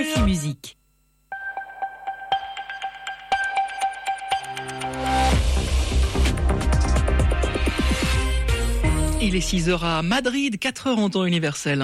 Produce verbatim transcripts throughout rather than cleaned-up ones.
R F I Musique. Il est six heures à Madrid, quatre heures en temps universel.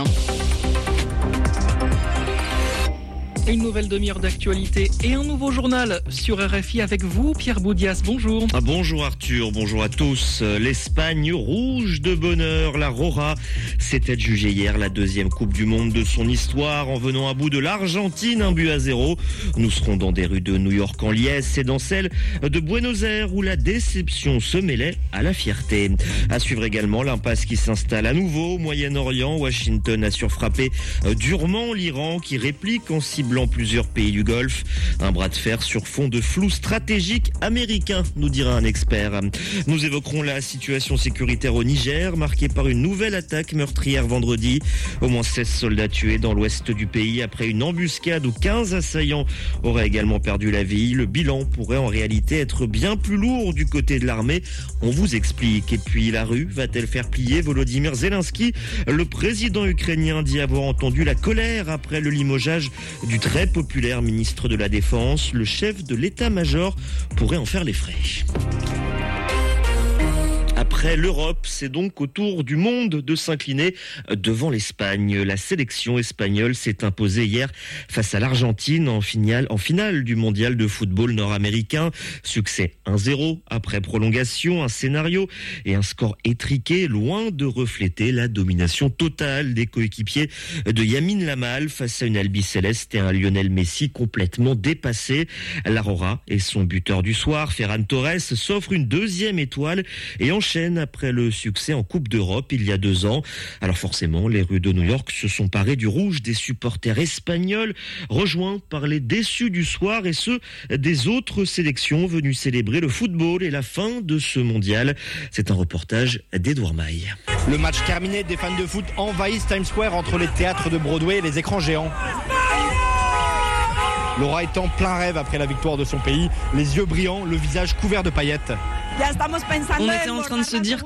Une nouvelle demi-heure d'actualité et un nouveau journal sur R F I avec vous, Pierre Boudias. Bonjour. Ah, bonjour Arthur, bonjour à tous. L'Espagne rouge de bonheur, la Rora, s'est adjugée hier la deuxième Coupe du Monde de son histoire en venant à bout de l'Argentine, un but à zéro. Nous serons dans des rues de New York en liesse et dans celles de Buenos Aires où la déception se mêlait à la fierté. À suivre également l'impasse qui s'installe à nouveau au Moyen-Orient. Washington a surfrappé durement l'Iran qui réplique en ciblant plusieurs pays du Golfe. Un bras de fer sur fond de flou stratégique américain, nous dira un expert. Nous évoquerons la situation sécuritaire au Niger, marquée par une nouvelle attaque meurtrière vendredi. Au moins seize soldats tués dans l'ouest du pays après une embuscade où quinze assaillants auraient également perdu la vie. Le bilan pourrait en réalité être bien plus lourd du côté de l'armée. On vous explique. Et puis la rue va-t-elle faire plier Volodymyr Zelensky? Le président ukrainien dit avoir entendu la colère après le limogeage du très populaire ministre de la Défense. Le chef de l'état-major pourrait en faire les frais. Après l'Europe, c'est donc au tour du monde de s'incliner devant l'Espagne. La sélection espagnole s'est imposée hier face à l'Argentine en finale, en finale du mondial de football nord-américain. Succès un zéro après prolongation, un scénario et un score étriqué, loin de refléter la domination totale des coéquipiers de Lamine Yamal face à une Albiceleste et un Lionel Messi complètement dépassé. La Rora et son buteur du soir, Ferran Torres, s'offre une deuxième étoile et enchaîne après le succès en Coupe d'Europe il y a deux ans. Alors forcément, les rues de New York se sont parées du rouge des supporters espagnols, rejoints par les déçus du soir et ceux des autres sélections venues célébrer le football et la fin de ce mondial. C'est un reportage d'Edouard Maille. Le match terminé, des fans de foot envahissent Times Square entre les théâtres de Broadway et les écrans géants. Laura est en plein rêve après la victoire de son pays, les yeux brillants, le visage couvert de paillettes. On était en train de se dire